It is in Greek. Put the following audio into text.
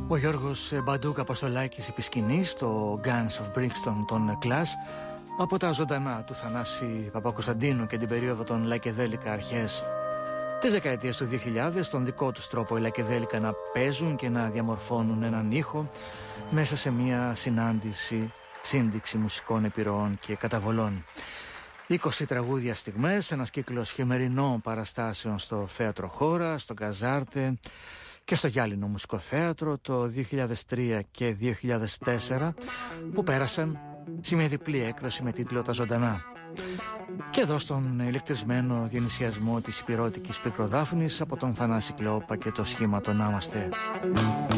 Ο Γιώργος Μπαντούκ Αποστολάκης επί σκηνής στο Guns of Brixton των Clash, από τα ζωντανά του Θανάση Παπακοσταντίνου και την περίοδο των Λαϊκεδέλικα αρχές της δεκαετίας του 2000, τον δικό τους τρόπο οι Λαϊκεδέλικα να παίζουν και να διαμορφώνουν έναν ήχο μέσα σε μια σύνδεξη μουσικών επιρροών και καταβολών. 20 τραγούδια στιγμές, ένας κύκλος χειμερινών παραστάσεων στο Θέατρο Χώρα, στο Καζάρτε και στο Γυάλινο Μουσικό Θέατρο το 2003 και 2004, που πέρασαν σε μια διπλή έκδοση με τίτλο «Τα Ζωντανά». Και εδώ στον ηλεκτρισμένο διονυσιασμό της υπηρώτικης Πικροδάφνης από τον Θανάση Κλεόπα και το σχήμα των «Άμαστε».